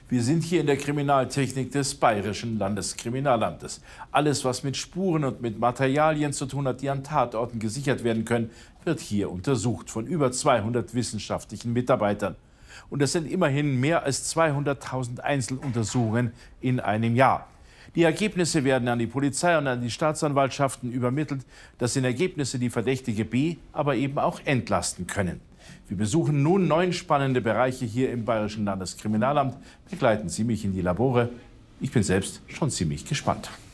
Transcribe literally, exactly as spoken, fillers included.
Wir sind hier in der Kriminaltechnik des Bayerischen Landeskriminalamtes. Alles, was mit Spuren und mit Materialien zu tun hat, die an Tatorten gesichert werden können, wird hier untersucht von über zweihundert wissenschaftlichen Mitarbeitern. Und es sind immerhin mehr als zweihunderttausend Einzeluntersuchungen in einem Jahr. Die Ergebnisse werden an die Polizei und an die Staatsanwaltschaften übermittelt. Das sind Ergebnisse, die Verdächtige B aber eben auch entlasten können. Wir besuchen nun neun spannende Bereiche hier im Bayerischen Landeskriminalamt. Begleiten Sie mich in die Labore. Ich bin selbst schon ziemlich gespannt.